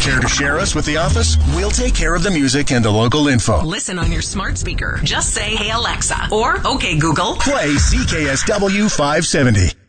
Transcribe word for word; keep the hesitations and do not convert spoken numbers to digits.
Care to share us with the office? We'll take care of the music and the local info. Listen on your smart speaker. Just say, "Hey Alexa," or "Okay Google." Play C K S W five seventy.